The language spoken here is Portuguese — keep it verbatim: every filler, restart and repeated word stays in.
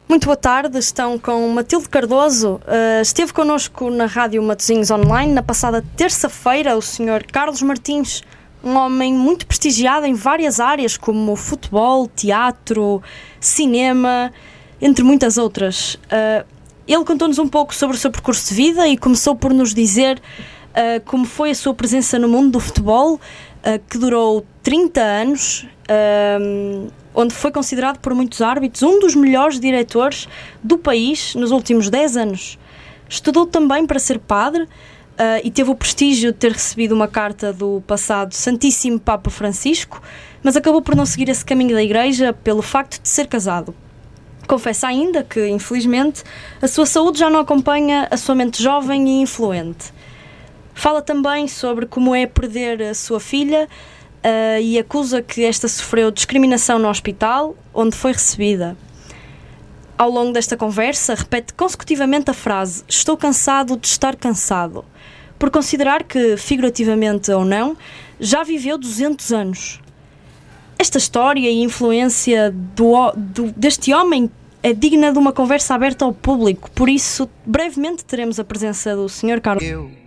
Muito boa tarde, estão com Matilde Cardoso. Uh, esteve connosco na Rádio Matosinhos Online na passada terça-feira o senhor Carlos Martins, um homem muito prestigiado em várias áreas como futebol, teatro, cinema, entre muitas outras. Uh, ele contou-nos um pouco sobre o seu percurso de vida e começou por nos dizer uh, como foi a sua presença no mundo do futebol, uh, que durou trinta anos, uh, onde foi considerado por muitos árbitros um dos melhores diretores do país nos últimos dez anos. Estudou também para ser padre uh, e teve o prestígio de ter recebido uma carta do passado Santíssimo Papa Francisco, mas acabou por não seguir esse caminho da Igreja pelo facto de ser casado. Confessa ainda que, infelizmente, a sua saúde já não acompanha a sua mente jovem e influente. Fala também sobre como é perder a sua filha, Uh, e acusa que esta sofreu discriminação no hospital onde foi recebida. Ao longo desta conversa, repete consecutivamente a frase "estou cansado de estar cansado", por considerar que, figurativamente ou não, já viveu duzentos anos. Esta história e influência do, do, deste homem é digna de uma conversa aberta ao público, por isso, brevemente teremos a presença do senhor Carlos. Eu.